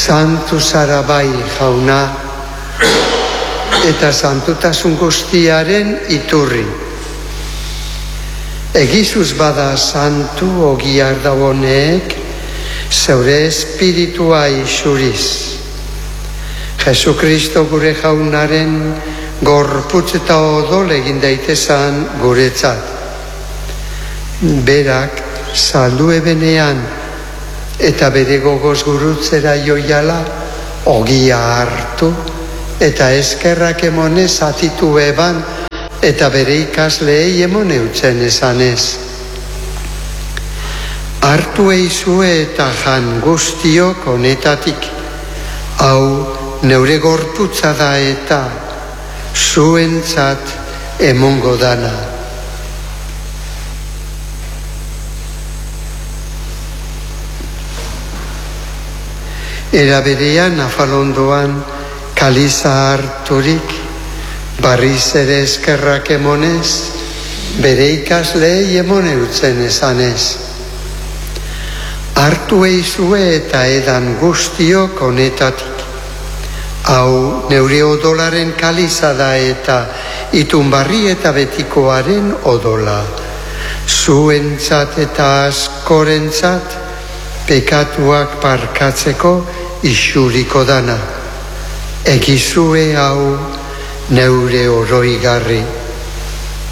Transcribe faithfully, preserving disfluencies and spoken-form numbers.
Santu zara bai jauna, eta santutasun guztiaren iturri. Egizuz bada santu ogiar dauonek, zeure espiritua isuriz. Jesukristo gure jaunaren gorputz eta odol egin daitezan guretzat. Berak saldu ebenean eta bere gogoz gurutzera joiala ogia hartu eta eskerrak emonez atitu eban eta bere ikasleei emone utzen esanez. Hartu eizue eta jan guztiok honetatik, hau neure gorputza da eta zuentzat emongo dana. Era berean afalondoan kaliza harturik, barriz ere eskerrak emonez, bere ikasleei emone utzen esanez. Hartu eizue eta edan guztiok honetatik, hau neure odolaren kaliza da eta itunbarri eta betikoaren odola. Zuentzat eta askorentzat pekatuak parkatzeko isuriko dana. Egizue hau neure oroigarri.